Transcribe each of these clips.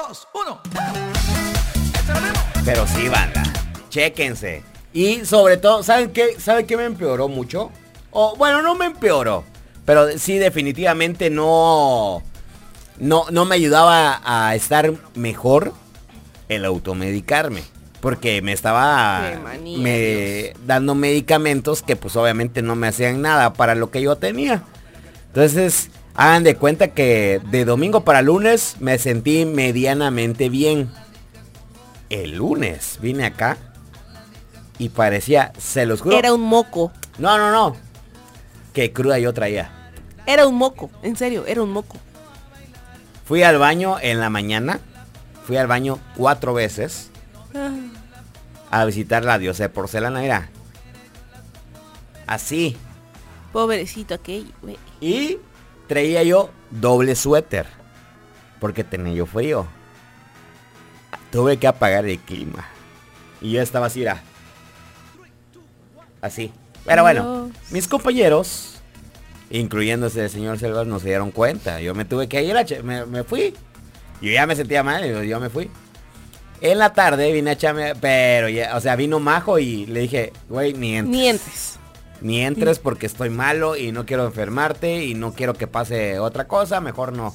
2, 1. Pero sí, banda, chéquense. Y sobre todo, ¿saben qué? ¿Saben qué me empeoró mucho? O bueno, no me empeoró, pero sí definitivamente no me ayudaba a estar mejor el automedicarme. Porque me estaba dando medicamentos que pues obviamente no me hacían nada para lo que yo tenía. Entonces, hagan de cuenta que de domingo para lunes me sentí medianamente bien. El lunes vine acá y parecía, se los juro. Era un moco. No. Qué cruda yo traía. Era un moco, en serio, era un moco. Fui al baño en la mañana. Fui al baño 4 veces. A visitar la diosa de porcelana, era. Así. Pobrecito aquello, güey. Y traía yo doble suéter. Porque tenía yo frío. Tuve que apagar el clima. Y yo estaba así, era. Así. Pero bueno, mis compañeros, incluyéndose el señor Selvas, no se dieron cuenta. Yo me tuve que ir, me fui. Yo ya me sentía mal, yo me fui. En la tarde vine a echarme, pero ya, o sea, vino Majo y le dije, güey, ni entres porque estoy malo y no quiero enfermarte y no quiero que pase otra cosa, mejor no.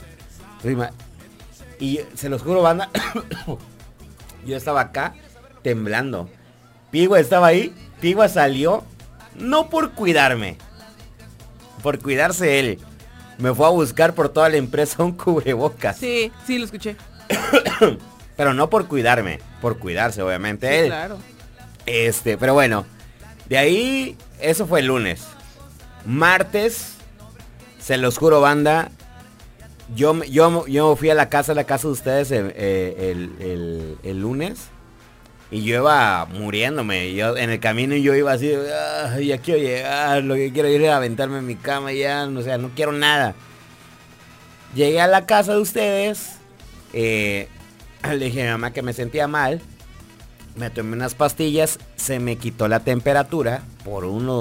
Y se los juro, banda, yo estaba acá temblando. Pigua estaba ahí, Pigua salió, no por cuidarme, por cuidarse él. Me fue a buscar por toda la empresa un cubrebocas. Sí, lo escuché. Pero no por cuidarme, por cuidarse obviamente sí, él. Claro. Pero bueno, de ahí, eso fue el lunes. Martes, se los juro, banda, yo fui a la casa de ustedes el lunes. Y yo iba muriéndome. Yo en el camino yo iba así, ya quiero llegar, lo que quiero ir a aventarme en mi cama ya, o sea, no quiero nada. Llegué a la casa de ustedes, le dije a mi mamá que me sentía mal, me tomé unas pastillas, se me quitó la temperatura por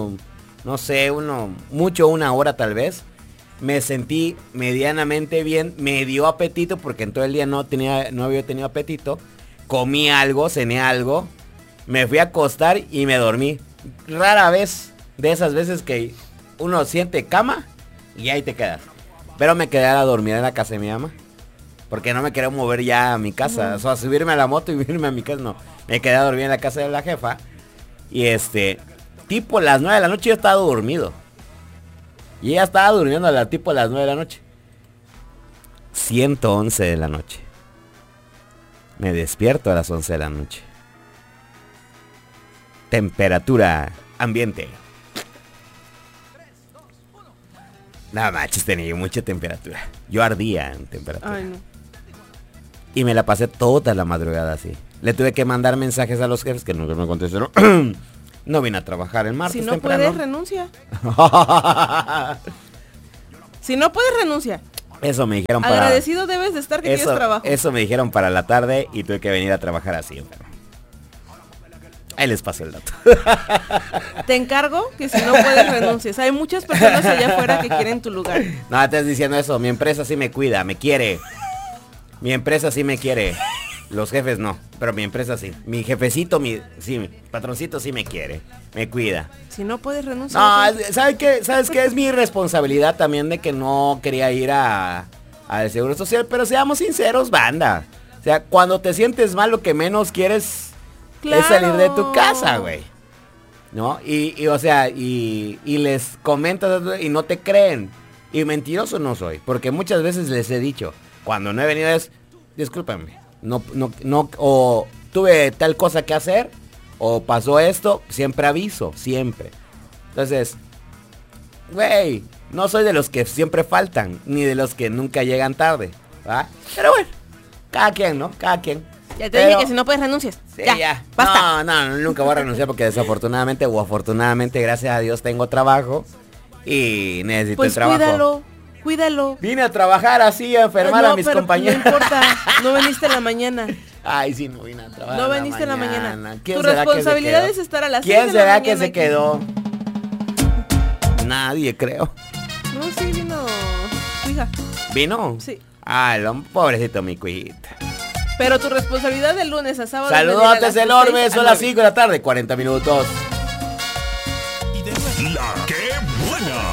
una hora tal vez. Me sentí medianamente bien, me dio apetito porque en todo el día no había tenido apetito. Comí algo, cené algo, me fui a acostar y me dormí. Rara vez, de esas veces que uno siente cama y ahí te quedas. Pero me quedé a dormir en la casa de mi mamá. Porque no me quería mover ya a mi casa. O sea, subirme a la moto y irme a mi casa, no. Me quedé a dormir en la casa de la jefa. Y tipo las 9 de la noche yo estaba dormido. Y ella estaba durmiendo tipo a las 9 de la noche. 111 de la noche. Me despierto a las 11 de la noche. Temperatura ambiente. Nada manches, tenía mucha temperatura. Yo ardía en temperatura. Ay, no. Y me la pasé toda la madrugada así. Le tuve que mandar mensajes a los jefes que no me contestaron. No vine a trabajar el martes si no temprano. Puedes, renuncia. Si no puedes, renuncia. Eso me dijeron para... Agradecido debes de estar que tienes trabajo. Eso me dijeron para la tarde y tuve que venir a trabajar así. Ahí les paso el dato. Te encargo que si no puedes, renuncies. Hay muchas personas allá afuera que quieren tu lugar. No, estás diciendo eso. Mi empresa sí me cuida, me quiere. Mi empresa sí me quiere. Los jefes no, pero mi empresa sí. Mi jefecito, mi patroncito sí me quiere. Me cuida. Si no puedes renunciar. No, ¿sabes qué? Es mi responsabilidad también de que no quería ir al Seguro Social. Pero seamos sinceros, banda. O sea, cuando te sientes mal, lo que menos quieres es salir de tu casa, güey. ¿No? O sea, les comentas y no te creen. Y mentiroso no soy. Porque muchas veces les he dicho, cuando no he venido discúlpenme. No, o tuve tal cosa que hacer, o pasó esto, siempre aviso, siempre. Entonces, güey, no soy de los que siempre faltan, ni de los que nunca llegan tarde, ¿va? Pero bueno, cada quien, ¿no? Cada quien. Ya te dije que si no puedes renuncias. Sí, ya. Basta. No, nunca voy a renunciar porque desafortunadamente o afortunadamente, gracias a Dios, tengo trabajo y necesito el trabajo. Cuídalo. Vine a trabajar así, a enfermar a mis compañeros. No importa, no veniste en la mañana. Ay, sí, no vine a trabajar. No veniste en la mañana. Tu responsabilidad es estar a las 6 de la mañana. ¿Quién será que se quedó? Nadie, creo. No, sí, vino tu hija. ¿Vino? Sí. Ay, pobrecito mi cuijita. Pero tu responsabilidad de lunes a sábado. Saludos, el Orbe, son las 5 de la tarde, 40 minutos. La que buena.